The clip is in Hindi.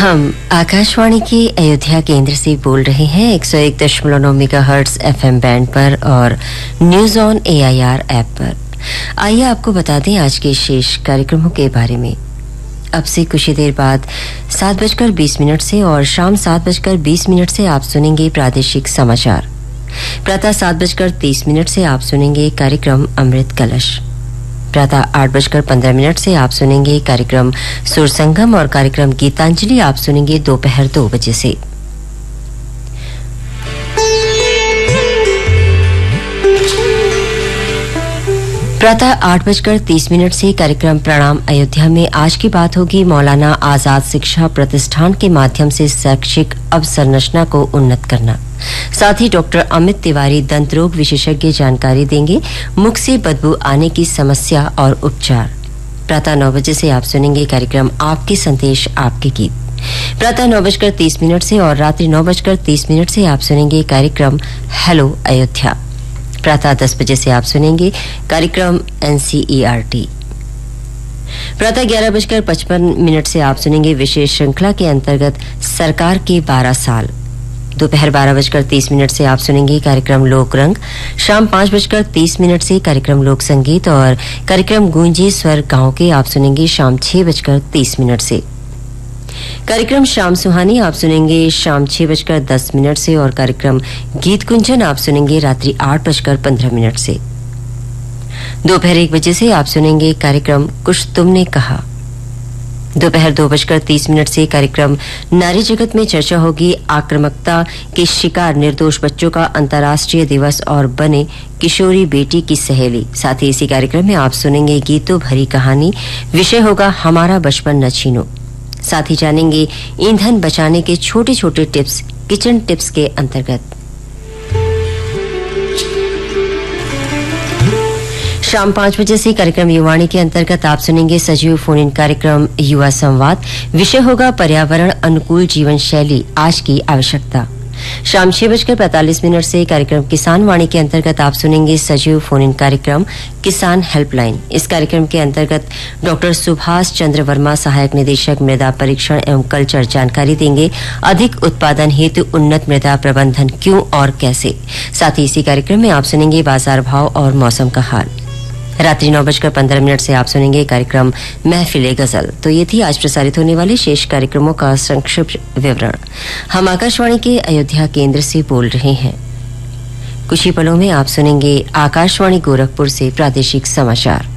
हम आकाशवाणी के अयोध्या केंद्र से बोल रहे हैं 101.9 मेगाहर्ट्ज एफएम बैंड पर और न्यूज ऑन AIR ऐप पर। आइए आपको बता दें आज के शेष कार्यक्रमों के बारे में। अब से कुछ ही देर बाद 7:20 से और शाम 7:20 से आप सुनेंगे प्रादेशिक समाचार। प्रातः 7:30 से आप सुनेंगे कार्यक्रम अमृत कलश। प्रातः 8:15 से आप सुनेंगे कार्यक्रम सुर संगम और कार्यक्रम गीतांजलि आप सुनेंगे दोपहर 2 बजे से। प्रातः 8:30 से कार्यक्रम प्रणाम अयोध्या में आज की बात होगी मौलाना आजाद शिक्षा प्रतिष्ठान के माध्यम से शैक्षिक अवसंरचना को उन्नत करना। साथ ही डॉक्टर अमित तिवारी दंत रोग विशेषज्ञ जानकारी देंगे मुख से बदबू आने की समस्या और उपचार। प्रातः 9 बजे से आप सुनेंगे कार्यक्रम आपके संदेश आपके गीत। प्रातः 9:30 से और रात्रि 9:30 से आप सुनेंगे कार्यक्रम हेलो अयोध्या। प्रातः 10 बजे से आप सुनेंगे कार्यक्रम NCERT। प्रातः 11:55 से आप सुनेंगे विशेष श्रृंखला के अंतर्गत सरकार के 12 साल। दोपहर 12:30 से आप सुनेंगे कार्यक्रम लोक रंग। शाम 5:30 से कार्यक्रम लोक संगीत और कार्यक्रम गूंजे स्वर गांव के आप सुनेंगे शाम 6:30 से। कार्यक्रम शाम सुहानी आप सुनेंगे शाम 6:10 से और कार्यक्रम गीत कुंजन आप सुनेंगे रात्रि 8:15 से। दोपहर 1 बजे से आप सुनेंगे कार्यक्रम कुछ तुमने कहा। दोपहर 2:30 से कार्यक्रम नारी जगत में चर्चा होगी आक्रामकता के शिकार निर्दोष बच्चों का अंतर्राष्ट्रीय दिवस और बने किशोरी बेटी की सहेली। साथ ही इसी कार्यक्रम में आप सुनेंगे गीतों भरी कहानी। विषय होगा हमारा बचपन न छीनो। साथ ही जानेंगे ईंधन बचाने के छोटे छोटे टिप्स किचन टिप्स के अंतर्गत। शाम 5 बजे से कार्यक्रम युवाणी के अंतर्गत आप सुनेंगे सजीव फोन इन कार्यक्रम युवा संवाद। विषय होगा पर्यावरण अनुकूल जीवन शैली आज की आवश्यकता। शाम 6:45 से कार्यक्रम किसान वाणी के अंतर्गत आप सुनेंगे सजीव फोन इन कार्यक्रम किसान हेल्पलाइन। इस कार्यक्रम के अंतर्गत डॉक्टर सुभाष चंद्र वर्मा सहायक निदेशक मृदा परीक्षण एवं कल्चर जानकारी देंगे अधिक उत्पादन हेतु उन्नत मृदा प्रबंधन क्यों और कैसे। साथ ही इसी कार्यक्रम में आप सुनेंगे बाजार भाव और मौसम का हाल। रात्रि 9:15 से आप सुनेंगे कार्यक्रम महफिले गजल। तो ये थी आज प्रसारित होने वाले शेष कार्यक्रमों का संक्षिप्त विवरण। हम आकाशवाणी के अयोध्या केंद्र से बोल रहे हैं। कुछ ही पलों में आप सुनेंगे आकाशवाणी गोरखपुर से प्रादेशिक समाचार।